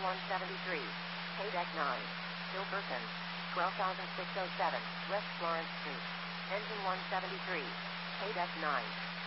173. Paydeck 9. Hilberton. 12607, West Florence Street. Engine 173. Paydeck 9.